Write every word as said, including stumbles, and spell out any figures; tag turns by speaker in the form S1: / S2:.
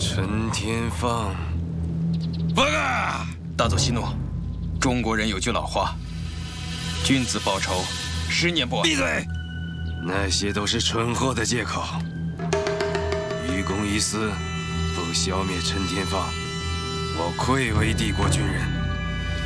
S1: 陈天放，
S2: 报告！大佐息怒，中国人有句老话：君子报仇，十年不晚。
S1: 闭嘴！那些都是蠢货的借口。愚公移私，不消灭陈天放，我愧为帝国军人。